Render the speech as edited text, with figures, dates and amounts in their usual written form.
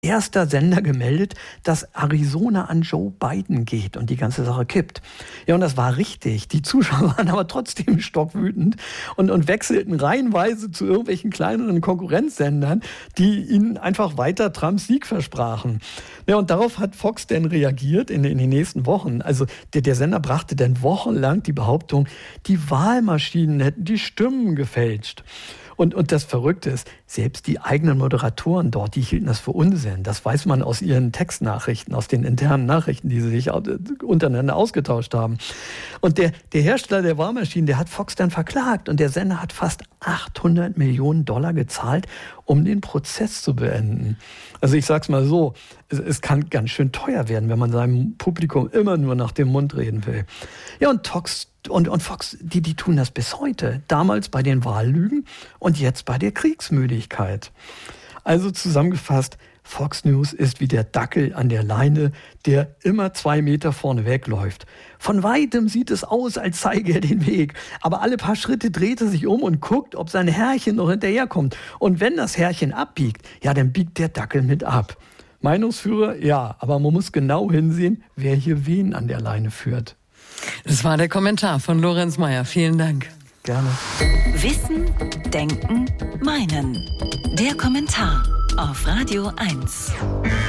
erster Sender gemeldet, dass Arizona an Joe Biden geht und die ganze Sache kippt. Ja, und das war richtig. Die Zuschauer waren aber trotzdem stockwütend und wechselten reihenweise zu irgendwelchen kleineren Konkurrenzsendern, die ihnen einfach weiter Trumps Sieg versprachen. Ja, und darauf hat Fox dann reagiert in den nächsten Wochen. Also der Sender brachte dann wochenlang die Behauptung, die Wahlmaschinen hätten die Stimmen gefälscht. Und das Verrückte ist, selbst die eigenen Moderatoren dort, die hielten das für Unsinn. Das weiß man aus ihren Textnachrichten, aus den internen Nachrichten, die sie sich untereinander ausgetauscht haben. Und der Hersteller der Wahlmaschinen, der hat Fox dann verklagt und der Sender hat fast $800 Millionen gezahlt, um den Prozess zu beenden. Also ich sag's mal so, es kann ganz schön teuer werden, wenn man seinem Publikum immer nur nach dem Mund reden will. Ja, und Fox, die tun das bis heute. Damals bei den Wahllügen und jetzt bei der Kriegsmüdigkeit. Also zusammengefasst, Fox News ist wie der Dackel an der Leine, der immer 2 Meter vorne wegläuft. Von weitem sieht es aus, als zeige er den Weg. Aber alle paar Schritte dreht er sich um und guckt, ob sein Herrchen noch hinterherkommt. Und wenn das Herrchen abbiegt, ja, dann biegt der Dackel mit ab. Meinungsführer, ja, aber man muss genau hinsehen, wer hier wen an der Leine führt. Das war der Kommentar von Lorenz Meyer. Vielen Dank. Gerne. Wissen, Denken, Meinen. Der Kommentar auf Radio 1.